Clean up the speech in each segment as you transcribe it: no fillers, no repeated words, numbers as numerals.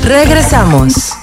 Regresamos.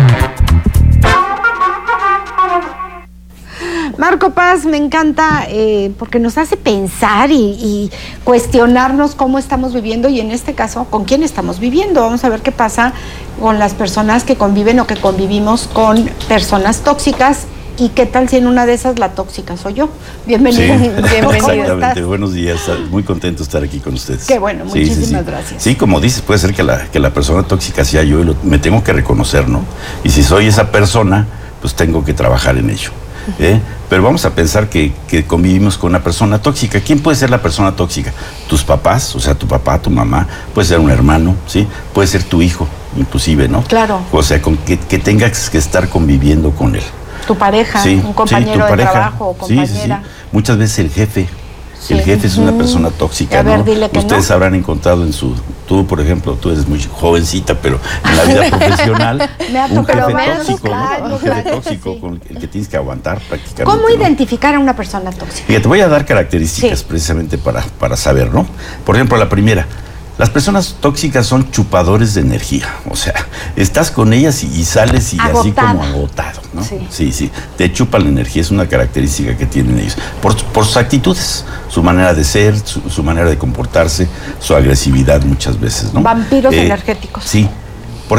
Marco Paz, me encanta porque nos hace pensar y cuestionarnos cómo estamos viviendo y en este caso, con quién estamos viviendo. Vamos a ver qué pasa con las personas que conviven o que convivimos con personas tóxicas y qué tal si en una de esas la tóxica soy yo. Bienvenido. Sí, bienvenido. exactamente. ¿Estás? Buenos días, muy contento de estar aquí con ustedes. Qué bueno, muchísimas gracias. Sí, como dices, puede ser que la persona tóxica sea yo y me tengo que reconocer, ¿no? Y si soy esa persona, pues tengo que trabajar en ello. Pero vamos a pensar que convivimos con una persona tóxica. ¿Quién puede ser la persona tóxica? Tus papás, o sea, tu papá, tu mamá, puede ser un hermano, ¿sí? Puede ser tu hijo, inclusive, ¿no? Claro. O sea, que tengas que estar conviviendo con él. Tu pareja, Sí, un compañero tu de pareja. trabajo o compañera. Sí. Muchas veces el jefe. Sí. El jefe es una persona tóxica, A ver, ¿no? dile que Ustedes no. habrán encontrado tú, por ejemplo, tú eres muy jovencita, pero en la vida profesional, un jefe tóxico, claro, ¿no? Un jefe claro, tóxico sí. con el que tienes que aguantar prácticamente. ¿Cómo ¿no? identificar a una persona tóxica? Fíjate, voy a dar características Sí. precisamente para saber, ¿no? Por ejemplo, la primera. Las personas tóxicas son chupadores de energía, o sea, estás con ellas y sales y Agotada. así como agotado, ¿no? Sí. Sí, te chupan la energía, es una característica que tienen ellos, por sus actitudes, su manera de ser, su manera de comportarse, su agresividad muchas veces, ¿no? Vampiros energéticos. Sí,